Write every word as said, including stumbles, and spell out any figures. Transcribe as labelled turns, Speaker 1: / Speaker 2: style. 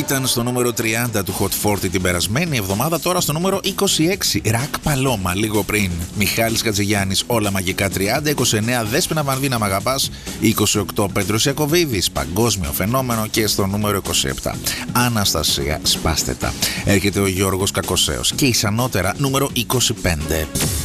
Speaker 1: Ήταν στο νούμερο τριάντα του Hot σαράντα την περασμένη εβδομάδα, τώρα στο νούμερο είκοσι έξι. Ρακ Παλώμα λίγο πριν. Μιχάλης Χατζηγιάννης, Όλα μαγικά τριάντα. είκοσι εννέα Δέσποινα Βανδύνα Μ' αγαπάς. είκοσι οκτώ Πέτρος Ιακωβίδης, Παγκόσμιο φαινόμενο. Και στο νούμερο είκοσι επτά Αναστασία, Σπάστε τα. Έρχεται ο Γιώργος Κακοσέος και εις ανώτερα νούμερο είκοσι πέντε.